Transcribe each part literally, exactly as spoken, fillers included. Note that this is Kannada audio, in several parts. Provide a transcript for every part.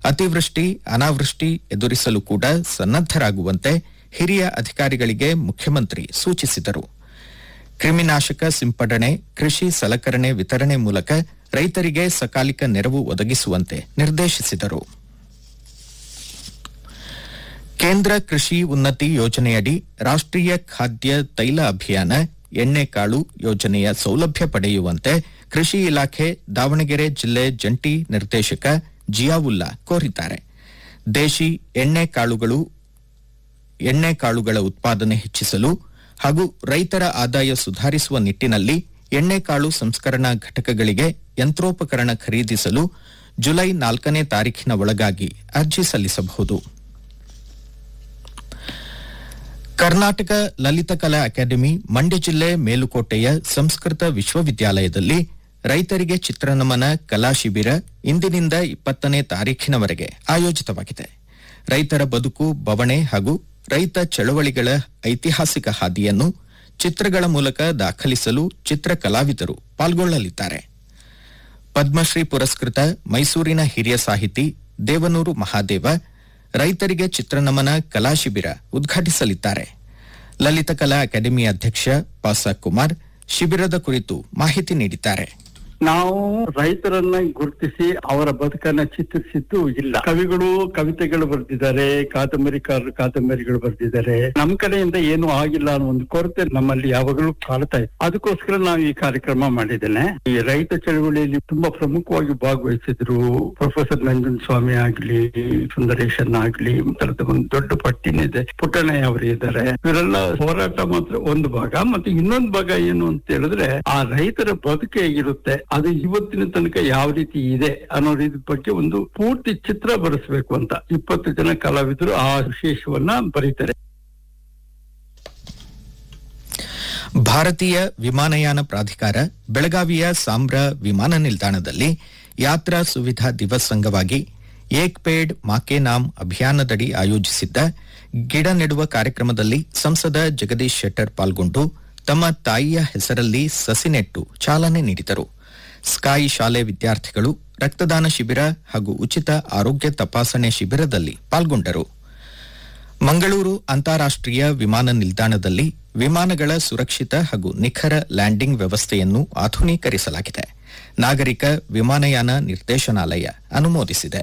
ಅತಿವೃಷ್ಟಿ ಅನಾವೃಷ್ಟಿ ಎದುರಿಸಲು ಕೂಡ ಸನ್ನದ್ದರಾಗುವಂತೆ ಹಿರಿಯ ಅಧಿಕಾರಿಗಳಿಗೆ ಮುಖ್ಯಮಂತ್ರಿ ಸೂಚಿಸಿದರು. ಕ್ರಿಮಿನಾಶಕ ಸಿಂಪಡಣೆ, ಕೃಷಿ ಸಲಕರಣೆ ವಿತರಣೆ ಮೂಲಕ ರೈತರಿಗೆ ಸಕಾಲಿಕ ನೆರವು ಒದಗಿಸುವಂತೆ ನಿರ್ದೇಶಿಸಿದರು. ಕೇಂದ್ರ ಕೃಷಿ ಉನ್ನತಿ ಯೋಜನೆಯಡಿ ರಾಷ್ಟ್ರೀಯ ಖಾದ್ಯ ತೈಲ ಅಭಿಯಾನ ಎಣ್ಣೆಕಾಳು ಯೋಜನೆಯ ಸೌಲಭ್ಯ ಪಡೆಯುವಂತೆ ಕೃಷಿ ಇಲಾಖೆ ದಾವಣಗೆರೆ ಜಿಲ್ಲೆ ಜಂಟಿ ನಿರ್ದೇಶಕ ಜಿಯಾವುಲ್ಲಾ ಕೋರಿದ್ದಾರೆ. ದೇಶಿ ಎಣ್ಣೆಕಾಳುಗಳು ಎಣ್ಣೆಕಾಳುಗಳ ಉತ್ಪಾದನೆ ಹೆಚ್ಚಿಸಲು ಹಾಗೂ ರೈತರ ಆದಾಯ ಸುಧಾರಿಸುವ ನಿಟ್ಟಿನಲ್ಲಿ ಎಣ್ಣೆಕಾಳು ಸಂಸ್ಕರಣಾ ಘಟಕಗಳಿಗೆ ಯಂತ್ರೋಪಕರಣ ಖರೀದಿಸಲು ಜುಲೈ ನಾಲ್ಕನೇ ತಾರೀಖಿನ ಒಳಗಾಗಿ ಅರ್ಜಿ ಸಲ್ಲಿಸಬಹುದು. ಕರ್ನಾಟಕ ಲಲಿತಕಲಾ ಅಕಾಡೆಮಿ ಮಂಡ್ಯ ಜಿಲ್ಲೆ ಮೇಲುಕೋಟೆಯ ಸಂಸ್ಕೃತ ವಿಶ್ವವಿದ್ಯಾಲಯದಲ್ಲಿ ರೈತರಿಗೆ ಚಿತ್ರನಮನ ಕಲಾ ಶಿಬಿರ ಇಂದಿನಿಂದ ಇಪ್ಪತ್ತನೇ ತಾರೀಖಿನವರೆಗೆ ಆಯೋಜಿತವಾಗಿದೆ. ರೈತರ ಬದುಕು, ಬವಣೆ ಹಾಗೂ ರೈತ ಚಳವಳಿಗಳ ಐತಿಹಾಸಿಕ ಹಾದಿಯನ್ನು ಚಿತ್ರಗಳ ಮೂಲಕ ದಾಖಲಿಸಲು ಚಿತ್ರ ಕಲಾವಿದರು ಪಾಲ್ಗೊಳ್ಳಲಿದ್ದಾರೆ. ಪದ್ಮಶ್ರೀ ಪುರಸ್ಕೃತ ಮೈಸೂರಿನ ಹಿರಿಯ ಸಾಹಿತಿ ದೇವನೂರು ಮಹಾದೇವ ರೈತರಿಗೆ ಚಿತ್ರನಮನ ಕಲಾ ಶಿಬಿರ ಉದ್ಘಾಟಿಸಲಿದ್ದಾರೆ. ಲಲಿತಕಲಾ ಅಕಾಡೆಮಿ ಅಧ್ಯಕ್ಷ ಪಾಸ ಕುಮಾರ್ ಶಿಬಿರದ ಕುರಿತು ಮಾಹಿತಿ ನೀಡಿದ್ದಾರೆ. ನಾವು ರೈತರನ್ನ ಗುರುತಿಸಿ ಅವರ ಬದುಕನ್ನ ಚಿತ್ರಿಸಿದ್ದು ಇಲ್ಲ. ಕವಿಗಳು ಕವಿತೆಗಳು ಬರೆದಿದ್ದಾರೆ, ಕಾದಂಬರಿಕಾರರು ಕಾದಂಬರಿಗಳು ಬರೆದಿದ್ದಾರೆ. ನಮ್ ಕಡೆಯಿಂದ ಏನು ಆಗಿಲ್ಲ ಅನ್ನೋ ಒಂದು ಕೊರತೆ ನಮ್ಮಲ್ಲಿ ಯಾವಾಗಲೂ ಕಾಡ್ತಾ ಇದೆ. ಅದಕ್ಕೋಸ್ಕರ ನಾವು ಈ ಕಾರ್ಯಕ್ರಮ ಮಾಡಿದ್ದೇನೆ. ಈ ರೈತ ಚಳವಳಿಯಲ್ಲಿ ತುಂಬಾ ಪ್ರಮುಖವಾಗಿ ಭಾಗವಹಿಸಿದ್ರು ಪ್ರೊಫೆಸರ್ ನಂಜನ್ ಸ್ವಾಮಿ ಆಗ್ಲಿ, ಸುಂದರೇಶನ್ ಆಗ್ಲಿ, ತರದ ಒಂದು ದೊಡ್ಡ ಪಟ್ಟಿನಿದೆ. ಪುಟ್ಟಣ್ಣಯ್ಯ ಅವರು ಇದ್ದಾರೆ. ಇವರೆಲ್ಲ ಹೋರಾಟ ಮಾತ್ರ ಒಂದು ಭಾಗ, ಮತ್ತೆ ಇನ್ನೊಂದು ಭಾಗ ಏನು ಅಂತ ಹೇಳಿದ್ರೆ ಆ ರೈತರ ಬದುಕು ಹೇಗಿರುತ್ತೆ, ಅದು ಇವತ್ತಿನ ತನಕ ಯಾವ ರೀತಿ ಇದೆ ಅನ್ನೋ ರೀತಿ ಬಗ್ಗೆ ಒಂದು ಪೂರ್ತಿ ಚಿತ್ರ ಬರೆಸಬೇಕು ಅಂತ ಇಪ್ಪತ್ತು ಜನ ಕಲಾವಿದರು ಆ ವಿಶೇಷವನ್ನ ಬರೀತಾರೆ. ಭಾರತೀಯ ವಿಮಾನಯಾನ ಪ್ರಾಧಿಕಾರ ಬೆಳಗಾವಿಯ ಸಾಂಬ್ರಾ ವಿಮಾನ ನಿಲ್ದಾಣದಲ್ಲಿ ಯಾತ್ರಾ ಸುವಿಧಾ ದಿವಸ್ ಅಂಗವಾಗಿ ಏಕ್ ಪೇಡ್ ಮಾಕೆ ನಾಮ್ ಅಭಿಯಾನದಡಿ ಆಯೋಜಿಸಿದ್ದ ಗಿಡ ನೆಡುವ ಕಾರ್ಯಕ್ರಮದಲ್ಲಿ ಸಂಸದ ಜಗದೀಶ್ ಶೆಟ್ಟರ್ ಪಾಲ್ಗೊಂಡು ತಮ್ಮ ತಾಯಿಯ ಹೆಸರಲ್ಲಿ ಸಸಿ ನೆಟ್ಟು ಚಾಲನೆ ನೀಡಿದರು. ಸ್ಕಾಯಿ ಶಾಲೆ ವಿದ್ಯಾರ್ಥಿಗಳು ರಕ್ತದಾನ ಶಿಬಿರ ಹಾಗೂ ಉಚಿತ ಆರೋಗ್ಯ ತಪಾಸಣೆ ಶಿಬಿರದಲ್ಲಿ ಪಾಲ್ಗೊಂಡರು. ಮಂಗಳೂರು ಅಂತಾರಾಷ್ಟೀಯ ವಿಮಾನ ನಿಲ್ದಾಣದಲ್ಲಿ ವಿಮಾನಗಳ ಸುರಕ್ಷಿತ ಹಾಗೂ ನಿಖರ ಲ್ಯಾಂಡಿಂಗ್ ವ್ಯವಸ್ಥೆಯನ್ನು ಆಧುನೀಕರಿಸಲಾಗಿದೆ. ನಾಗರಿಕ ವಿಮಾನಯಾನ ನಿರ್ದೇಶನಾಲಯ ಅನುಮೋದಿಸಿದೆ.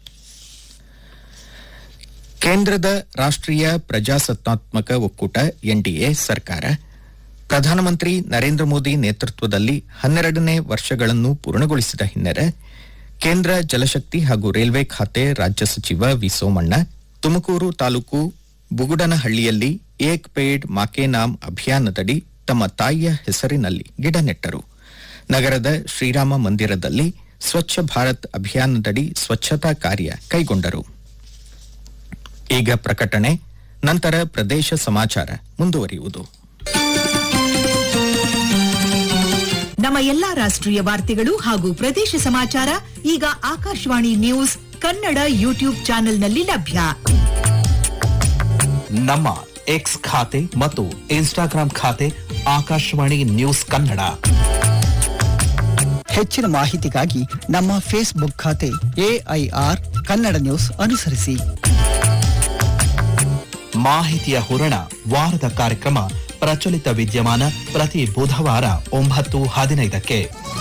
ಕೇಂದ್ರದ ರಾಷ್ಟ್ರೀಯ ಪ್ರಜಾಸತ್ತಾತ್ಮಕ ಒಕ್ಕೂಟ ಎನ್ಡಿಎ ಸರ್ಕಾರ ಪ್ರಧಾನಮಂತ್ರಿ ನರೇಂದ್ರ ಮೋದಿ ನೇತೃತ್ವದಲ್ಲಿ ಹನ್ನೆರಡನೇ ವರ್ಷಗಳನ್ನು ಪೂರ್ಣಗೊಳಿಸಿದ ಹಿನ್ನೆಲೆ ಕೇಂದ್ರ ಜಲಶಕ್ತಿ ಹಾಗೂ ರೈಲ್ವೆ ಖಾತೆ ರಾಜ್ಯ ಸಚಿವ ವಿ ಸೋಮಣ್ಣ ತುಮಕೂರು ತಾಲೂಕು ಬುಗುಡನಹಳ್ಳಿಯಲ್ಲಿ ಏಕ್ ಪೇಡ್ ಮಾಕೆ ನಾಮ್ ಅಭಿಯಾನದಡಿ ತಮ್ಮ ತಾಯಿಯ ಹೆಸರಿನಲ್ಲಿ ಗಿಡ ನೆಟ್ಟರು. ನಗರದ ಶ್ರೀರಾಮ ಮಂದಿರದಲ್ಲಿ ಸ್ವಚ್ಛ ಭಾರತ್ ಅಭಿಯಾನದಡಿ ಸ್ವಚ್ಛತಾ ಕಾರ್ಯ ಕೈಗೊಂಡರು. ಈಗ ಪ್ರಕಟಣೆ, ನಂತರ ಪ್ರದೇಶ ಸಮಾಚಾರ ಮುಂದುವರಿಯುವುದು. ನಮ್ಮ ಎಲ್ಲಾ ರಾಷ್ಟ್ರೀಯ ವಾರ್ತೆಗಳು ಹಾಗೂ ಪ್ರದೇಶ ಸಮಾಚಾರ ಈಗ ಆಕಾಶವಾಣಿ ನ್ಯೂಸ್ ಕನ್ನಡ ಯೂಟ್ಯೂಬ್ ಚಾನೆಲ್ನಲ್ಲಿ ಲಭ್ಯ. ನಮ್ಮ ಎಕ್ಸ್ ಖಾತೆ ಮತ್ತು ಇನ್ಸ್ಟಾಗ್ರಾಂ ಖಾತೆ ಆಕಾಶವಾಣಿ ನ್ಯೂಸ್ ಕನ್ನಡ. ಹೆಚ್ಚಿನ ಮಾಹಿತಿಗಾಗಿ ನಮ್ಮ ಫೇಸ್ಬುಕ್ ಖಾತೆ ಎಐಆರ್ ಕನ್ನಡ ನ್ಯೂಸ್ ಅನುಸರಿಸಿ. ಮಾಹಿತಿಯ ಹೂರಣ ವಾರದ ಕಾರ್ಯಕ್ರಮ ಪ್ರಚಲಿತ ವಿದ್ಯಮಾನ ಪ್ರತಿ ಬುಧವಾರ ಒಂಬತ್ತು ಹದಿನೈದಕ್ಕೆ.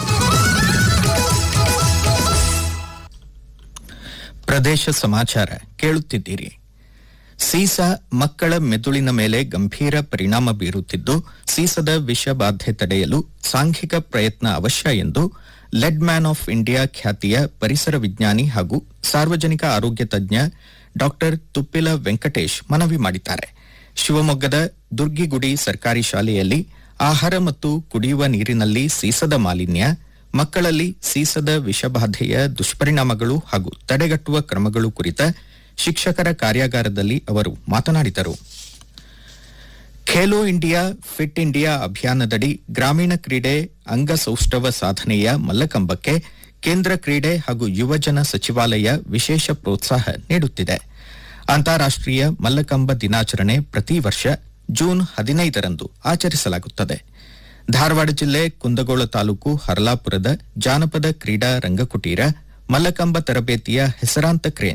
ಪ್ರದೇಶ ಸಮಾಚಾರ ಕೇಳುತ್ತಿದ್ದೀರಿ. ಸೀಸ ಮಕ್ಕಳ ಮೆದುಳಿನ ಮೇಲೆ ಗಂಭೀರ ಪರಿಣಾಮ ಬೀರುತ್ತಿದ್ದು ಸೀಸದ ವಿಷಬಾಧೆ ತಡೆಯಲು ಸಾಂಘಿಕ ಪ್ರಯತ್ನ ಅವಶ್ಯ ಎಂದು ಲೆಡ್ ಮ್ಯಾನ್ ಆಫ್ ಇಂಡಿಯಾ ಖ್ಯಾತಿಯ ಪರಿಸರ ವಿಜ್ಞಾನಿ ಹಾಗೂ ಸಾರ್ವಜನಿಕ ಆರೋಗ್ಯ ತಜ್ಞ ಡಾಕ್ಟರ್ ತುಪ್ಪಿಲ ವೆಂಕಟೇಶ್ ಮನವಿ ಮಾಡಿದ್ದಾರೆ. ಶಿವಮೊಗ್ಗದ ದುರ್ಗಿಗುಡಿ ಸರ್ಕಾರಿ ಶಾಲೆಯಲ್ಲಿ ಆಹಾರ ಮತ್ತು ಕುಡಿಯುವ ನೀರಿನಲ್ಲಿ ಸೀಸದ ಮಾಲಿನ್ಯ, ಮಕ್ಕಳಲ್ಲಿ ಸೀಸದ ವಿಷಬಾಧೆಯ ದುಷ್ಪರಿಣಾಮಗಳು ಹಾಗೂ ತಡೆಗಟ್ಟುವ ಕ್ರಮಗಳು ಕುರಿತ ಶಿಕ್ಷಕರ ಕಾರ್ಯಾಗಾರದಲ್ಲಿ ಅವರು ಮಾತನಾಡಿದರು. ಖೇಲೋ ಇಂಡಿಯಾ ಫಿಟ್ ಇಂಡಿಯಾ ಅಭಿಯಾನದಡಿ ಗ್ರಾಮೀಣ ಕ್ರೀಡೆ ಅಂಗಸೌಷ್ಠವ ಸಾಧನೆಯ ಮಲ್ಲಕಂಬಕ್ಕೆ ಕೇಂದ್ರ ಕ್ರೀಡೆ ಹಾಗೂ ಯುವಜನ ಸಚಿವಾಲಯ ವಿಶೇಷ ಪ್ರೋತ್ಸಾಹ ನೀಡುತ್ತಿದೆ. ಅಂತಾರಾಷ್ಟೀಯ ಮಲ್ಲಕಂಬ ದಿನಾಚರಣೆ ಪ್ರತಿ ವರ್ಷ ಜೂನ್ ಹದಿನೈದರಂದು ಆಚರಿಸಲಾಗುತ್ತದೆ. ಧಾರವಾಡ ಜಿಲ್ಲೆ ಕುಂದಗೋಳ ತಾಲೂಕು ಹರ್ಲಾಪುರದ ಜಾನಪದ ಕ್ರೀಡಾ ರಂಗಕುಟೀರ ಮಲ್ಲಕಂಬ ತರಬೇತಿಯ ಹೆಸರಾಂತ